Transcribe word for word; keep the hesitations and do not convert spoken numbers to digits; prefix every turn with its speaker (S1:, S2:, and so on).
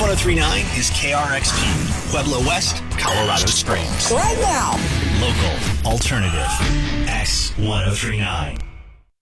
S1: ten thirty-nine is K R X P, Pueblo West, Colorado Springs.
S2: Right now.
S1: Local, alternative, X ten thirty-nine.